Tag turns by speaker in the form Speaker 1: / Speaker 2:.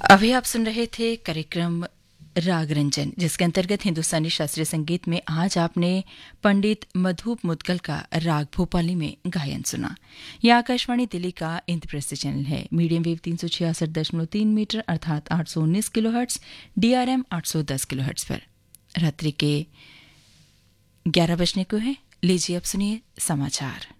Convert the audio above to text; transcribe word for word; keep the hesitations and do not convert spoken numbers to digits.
Speaker 1: अभी आप सुन रहे थे कार्यक्रम राग रंजन, जिसके अंतर्गत हिंदुस्तानी शास्त्रीय संगीत में आज आपने पंडित मधुप मुदगल का राग भोपाली में गायन सुना। यह आकाशवाणी दिल्ली का इंद्रप्रस्थ चैनल है। मीडियम वेव तीन सौ छियासठ दशमलव तीन मीटर अर्थात आठ सौ उन्नीस किलोहर्ट्ज, डीआरएम आठ सौ दस किलोहर्ट्ज पर। रात्रि के ग्यारह बजने को है। लीजिए अब सुनिए समाचार।